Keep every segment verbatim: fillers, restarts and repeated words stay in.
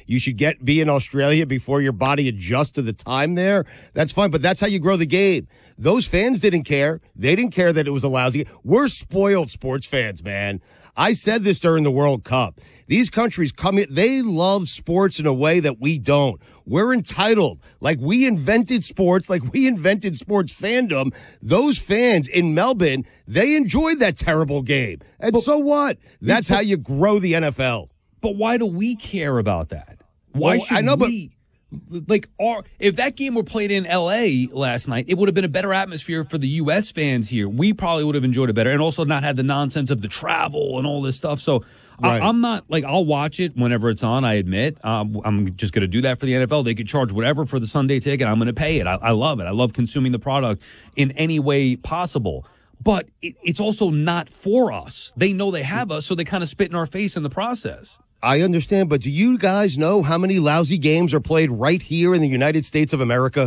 you should get be in Australia before your body adjusts to the time there. That's fine, but that's how you grow the game. Those fans didn't care. They didn't care that it was a lousy game. We're spoiled sports fans, man. I said this during the World Cup. These countries come in, they love sports in a way that we don't. We're entitled. Like we invented sports, like we invented sports fandom. Those fans in Melbourne, they enjoyed that terrible game. And but, so what? That's but, how you grow the N F L. But why do we care about that? Why well, should I know, we? But, Like, our, if that game were played in L A last night, it would have been a better atmosphere for the U S fans here. We probably would have enjoyed it better and also not had the nonsense of the travel and all this stuff. So right. I, I'm not, like, I'll watch it whenever it's on, I admit. Um, I'm just going to do that for the N F L. They could charge whatever for the Sunday ticket. I'm going to pay it. I, I love it. I love consuming the product in any way possible. But it, it's also not for us. They know they have us, so they kind of spit in our face in the process. I understand, but do you guys know how many lousy games are played right here in the United States of America?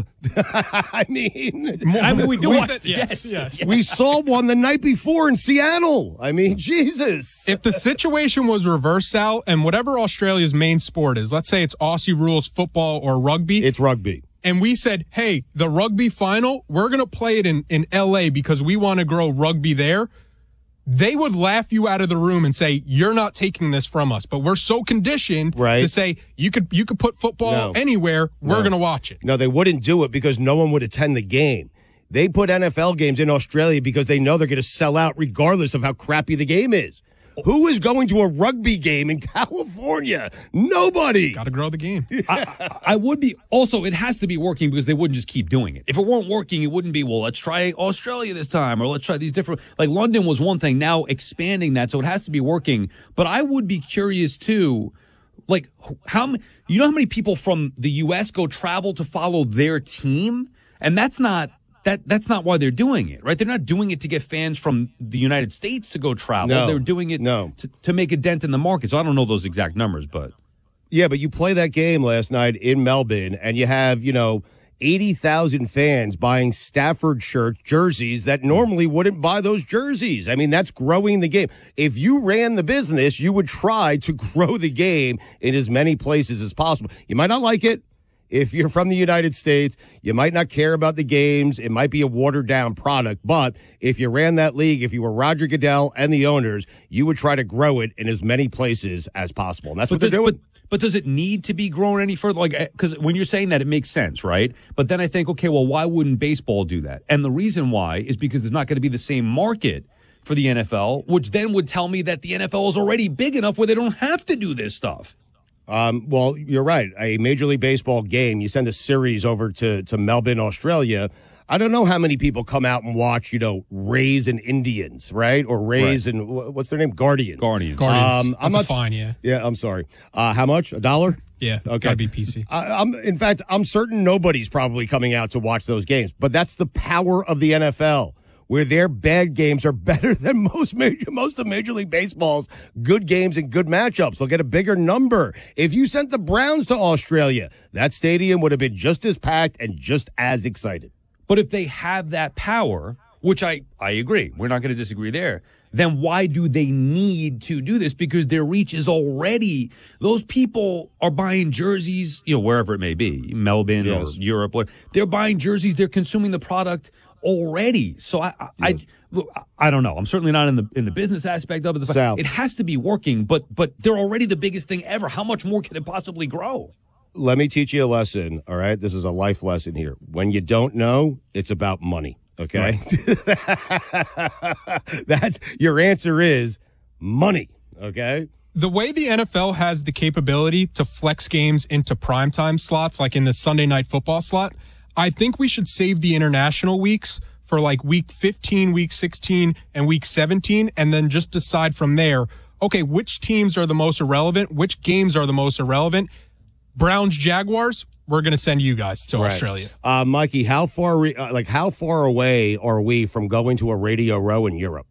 I mean, I mean, we do we, watch the, yes, yes, yes. We saw one the night before in Seattle. I mean, Jesus. If the situation was reversed, Sal, and whatever Australia's main sport is, let's say it's Aussie rules football or rugby. It's rugby. And we said, hey, the rugby final, we're going to play it in, in L A because we want to grow rugby there. They would laugh you out of the room and say, you're not taking this from us. But we're so conditioned right. to say, you could you could put football no. anywhere, we're no. going to watch it. No, they wouldn't do it because no one would attend the game. They put N F L games in Australia because they know they're going to sell out regardless of how crappy the game is. Who is going to a rugby game in California? Nobody. Got to grow the game. I, I would be. Also, it has to be working because they wouldn't just keep doing it. If it weren't working, it wouldn't be, well, let's try Australia this time or let's try these different. Like London was one thing, now expanding that, so it has to be working. But I would be curious, too, like, how you know how many people from the U S go travel to follow their team? And that's not. That that's not why they're doing it, right? They're not doing it to get fans from the United States to go travel. No, they're doing it no. to, to make a dent in the market. So I don't know those exact numbers, but. Yeah, but you play that game last night in Melbourne, and you have, you know, eighty thousand fans buying Stafford shirt jerseys that normally wouldn't buy those jerseys. I mean, that's growing the game. If you ran the business, you would try to grow the game in as many places as possible. You might not like it. If you're from the United States, you might not care about the games. It might be a watered-down product. But if you ran that league, if you were Roger Goodell and the owners, you would try to grow it in as many places as possible. And that's what but they're does, doing. But, but does it need to be grown any further? Like, because when you're saying that, it makes sense, right? But then I think, okay, well, why wouldn't baseball do that? And the reason why is because there's not going to be the same market for the N F L, which then would tell me that the N F L is already big enough where they don't have to do this stuff. Um, well, you're right. A Major League Baseball game, you send a series over to, to Melbourne, Australia. I don't know how many people come out and watch, you know, Rays and Indians, right? Or Rays right. and what's their name? Guardians. Guardians. Guardians. Um, I'm That's not, a fine, yeah. Yeah, I'm sorry. Uh, how much? A dollar? Yeah, okay. Gotta be P C. I, I'm, in fact, I'm certain nobody's probably coming out to watch those games. But that's the power of the N F L, where their bad games are better than most major, most of Major League Baseball's good games and good matchups. They'll get a bigger number. If you sent the Browns to Australia, that stadium would have been just as packed and just as excited. But if they have that power, which I, I agree, we're not going to disagree there, then why do they need to do this? Because their reach is already, those people are buying jerseys, you know, wherever it may be, Melbourne yes. or Europe. Or, they're buying jerseys, they're consuming the product already. So I, I, yes. I look, I don't know. I'm certainly not in the in the business aspect of it. Sal. It has to be working, but but they're already the biggest thing ever. How much more can it possibly grow? Let me teach you a lesson, all right? This is a life lesson here. When you don't know, it's about money, okay? Right. That's your answer is money, okay? The way the N F L has the capability to flex games into primetime slots, like in the Sunday Night Football slot, I think we should save the international weeks for like week fifteen, week sixteen, and week seventeen, and then just decide from there, okay, which teams are the most irrelevant, which games are the most irrelevant. Browns, Jaguars, we're going to send you guys to right. Australia. Uh, Mikey, how far, re- uh, like, how far away are we from going to a Radio Row in Europe?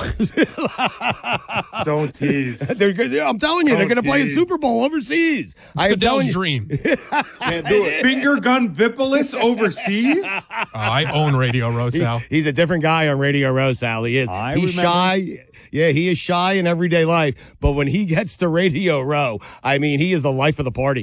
Don't tease. They're, they're, I'm telling you, Don't they're going to play a tease. Super Bowl overseas. It's I am Goodell's you. dream. Can't do it. Finger gun Vipolis overseas? Uh, I own Radio Row, Sal. He, he's a different guy on Radio Row, Sal. He is. I he's remember. shy. Yeah, he is shy in everyday life. But when he gets to Radio Row, I mean, he is the life of the party.